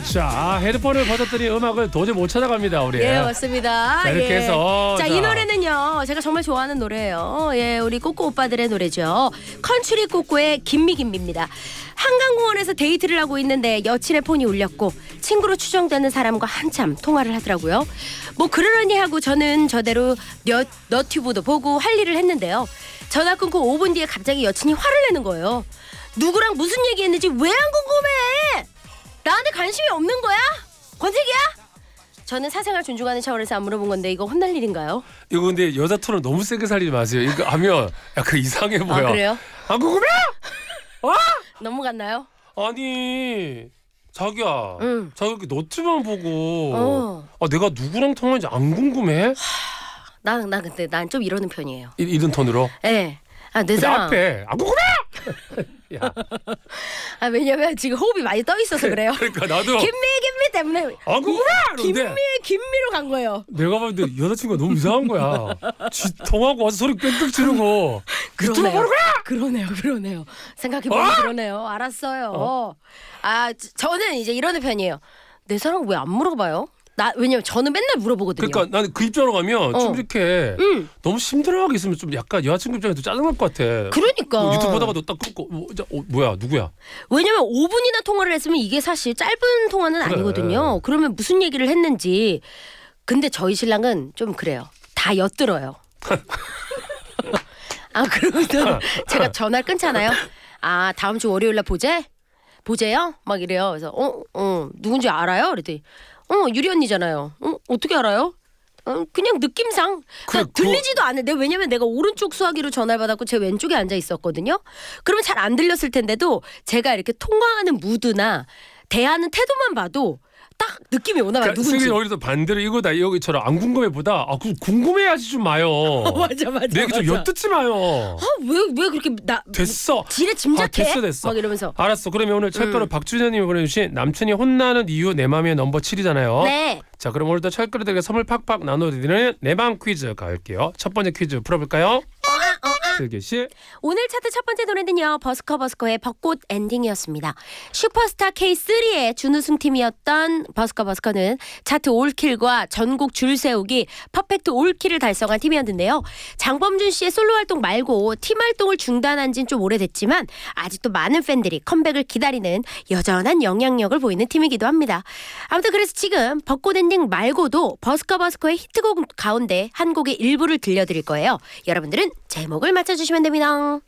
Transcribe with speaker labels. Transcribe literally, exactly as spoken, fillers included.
Speaker 1: 자, 헤드폰을 받았더니 음악을 도저히 못 찾아갑니다, 우리.
Speaker 2: 예, 맞습니다.
Speaker 1: 자, 이렇게
Speaker 2: 예.
Speaker 1: 해서
Speaker 2: 자,
Speaker 1: 자.
Speaker 2: 이 노래는요, 제가 정말 좋아하는 노래예요. 예, 우리 꼬꼬 오빠들의 노래죠. 컨츄리 꼬꼬의 김미김미입니다. 한강공원에서 데이트를 하고 있는데 여친의 폰이 울렸고 친구로 추정되는 사람과 한참 통화를 하더라고요. 뭐 그러려니 하고 저는 저대로 너, 너튜브도 보고 할 일을 했는데요. 전화 끊고 오 분 뒤에 갑자기 여친이 화를 내는 거예요. 누구랑 무슨 얘기했는지 왜 안 궁금해? 나한테 관심이 없는 거야? 권태기야? 저는 사생활 존중하는 차원에서 안 물어본 건데 이거 혼날 일인가요?
Speaker 1: 이거 근데 여자 톤을 너무 세게 살리지 마세요. 이거 하면 약간 이상해 보여.
Speaker 2: 아, 그래요?
Speaker 1: 안 궁금해? 어?
Speaker 2: 넘어갔나요?
Speaker 1: 아니 자기야,
Speaker 2: 응.
Speaker 1: 자기 이렇게 너튜브만 보고
Speaker 2: 어.
Speaker 1: 아, 내가 누구랑 통화인지 안 궁금해?
Speaker 2: 난, 나 근데 난 좀 이러는 편이에요.
Speaker 1: 이, 이런 톤으로?
Speaker 2: 예. 네. 아, 내
Speaker 1: 근데
Speaker 2: 사랑.
Speaker 1: 앞에 안 궁금해? 야,
Speaker 2: 아, 왜냐면 지금 호흡이 많이 떠 있어서 그래요.
Speaker 1: 그러니까 나도
Speaker 2: 김미 김미 때문에
Speaker 1: 안 궁금해?
Speaker 2: 김미
Speaker 1: 이러는데
Speaker 2: 김미로 간 거예요.
Speaker 1: 내가 봤을 때 여자친구가 너무 이상한 거야. 지 통하고 와서 소리 빽빽 지르고 유튜브 보는 거야?
Speaker 2: 그러네요, 그러네요. 생각해보면
Speaker 1: 어?
Speaker 2: 그러네요. 알았어요. 어? 아, 저- 저는 이제 이러는 편이에요. 내 사랑 왜 안 물어봐요? 나 왜냐면 저는 맨날 물어보거든요.
Speaker 1: 그러니까 나는 그 입장으로 가면
Speaker 2: 어.
Speaker 1: 좀 이렇게
Speaker 2: 응.
Speaker 1: 너무 힘들어하게 있으면 좀 약간 여자친구 입장에서 짜증날 것 같아.
Speaker 2: 그러니까.
Speaker 1: 뭐 유튜브 보다가도 딱 끊고 뭐, 자, 어, 뭐야 누구야?
Speaker 2: 왜냐면 오 분이나 통화를 했으면 이게 사실 짧은 통화는
Speaker 1: 그래.
Speaker 2: 아니거든요. 그러면 무슨 얘기를 했는지. 근데 저희 신랑은 좀 그래요. 다 엿들어요. 아, 그러면 제가 전화를 끊잖아요. 아, 다음 주 월요일 날 보재? 보재요? 막 이래요. 그래서 어, 어, 누군지 알아요? 그랬더니 어, 유리 언니잖아요. 어, 어떻게 알아요? 어, 그냥 느낌상. 그러니까
Speaker 1: 그래,
Speaker 2: 들리지도 않는데 왜냐면 내가 오른쪽 수화기로 전화를 받았고 제 왼쪽에 앉아 있었거든요. 그러면 잘 안 들렸을 텐데도 제가 이렇게 통화하는 무드나 대하는 태도만 봐도 딱 느낌이 오나 봐요.
Speaker 1: 그러니까
Speaker 2: 누군지.
Speaker 1: 승희 오히려 더 반대로 이거다 여기처럼 안 궁금해보다 아 그 궁금해하지 좀 마요.
Speaker 2: 맞아, 맞아,
Speaker 1: 내 얘기 좀
Speaker 2: 맞아.
Speaker 1: 엿듣지 마요.
Speaker 2: 아, 왜, 왜 그렇게 나
Speaker 1: 됐어.
Speaker 2: 지레 짐작해?
Speaker 1: 아, 됐어 됐어.
Speaker 2: 막 이러면서.
Speaker 1: 알았어. 그러면 오늘 철가루
Speaker 2: 음.
Speaker 1: 박주현님이 보내주신 남친이 혼나는 이유 내 맘의 넘버 칠이잖아요.
Speaker 2: 네.
Speaker 1: 자 그럼 오늘도 철가루들에게 선물 팍팍 나눠드리는 내 맘 퀴즈 갈게요. 첫 번째 퀴즈 풀어볼까요? 슬기 씨.
Speaker 2: 오늘 차트 첫 번째 노래는요. 버스커 버스커의 벚꽃 엔딩이었습니다. 슈퍼스타 케이 쓰리의 준우승팀이었던 버스커 버스커는 차트 올킬과 전국 줄세우기 퍼펙트 올킬을 달성한 팀이었는데요. 장범준 씨의 솔로 활동 말고 팀 활동을 중단한 지는 좀 오래됐지만 아직도 많은 팬들이 컴백을 기다리는 여전한 영향력을 보이는 팀이기도 합니다. 아무튼 그래서 지금 벚꽃 엔딩 말고도 버스커 버스커의 히트곡 가운데 한 곡의 일부를 들려드릴 거예요. 여러분들은 제목을 맞춰주시면 됩니다.